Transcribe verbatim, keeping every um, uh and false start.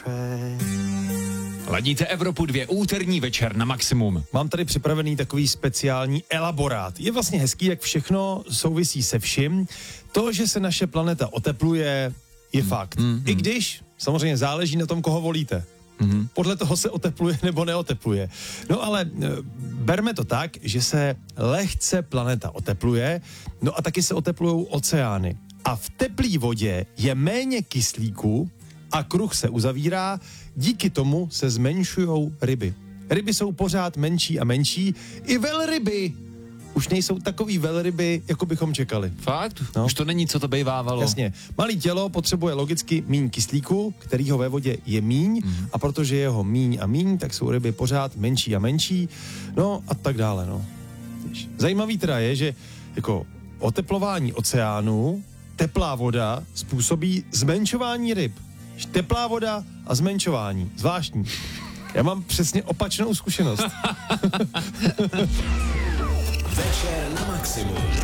Ladíte Evropu dva, úterní večer na maximum. Mám tady připravený takový speciální elaborát. Je vlastně hezký, jak všechno souvisí se vším. To, že se naše planeta otepluje, je mm. fakt. Mm, mm. I když samozřejmě záleží na tom, koho volíte. Mm. Podle toho se otepluje nebo neotepluje. No ale berme to tak, že se lehce planeta otepluje, no a taky se oteplujou oceány. A v teplé vodě je méně kyslíku a kruh se uzavírá, díky tomu se zmenšujou ryby. Ryby jsou pořád menší a menší, i velryby už nejsou takový velryby, jako bychom čekali. Fakt? No. Už to není, co to bejvávalo. Jasně. Malý tělo potřebuje logicky míň kyslíku, kterýho ve vodě je míň, mm. a protože je ho míň a míň, tak jsou ryby pořád menší a menší, no a tak dále, no. Zajímavý teda je, že jako oteplování oceánu, teplá voda způsobí zmenšování ryb. Teplá voda a zmenšování. Zvláštní. Já mám přesně opačnou zkušenost. Večer na maximum.